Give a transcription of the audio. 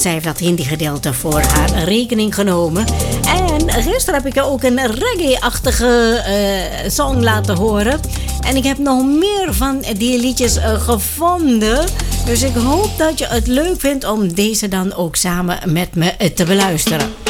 zij heeft dat Hindi-gedeelte voor haar rekening genomen. En gisteren heb ik ook een reggae-achtige song laten horen. En ik heb nog meer van die liedjes gevonden. Dus ik hoop dat je het leuk vindt om deze dan ook samen met me te beluisteren.